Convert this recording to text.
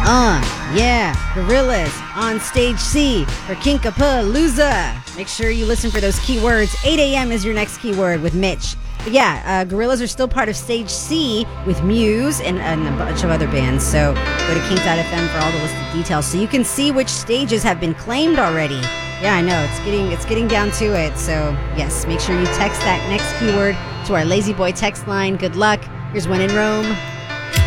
Yeah, Gorillaz on Stage C for Kinkapalooza. Make sure you listen for those keywords. 8 a.m. is your next keyword with Mitch. But yeah, Gorillaz are still part of Stage C with Muse and a bunch of other bands. So go to kink.fm for all the listed details so you can see which stages have been claimed already. Yeah, I know, it's getting down to it. So yes, make sure you text that next keyword to our Lazy Boy text line. Good luck. Here's When in Rome.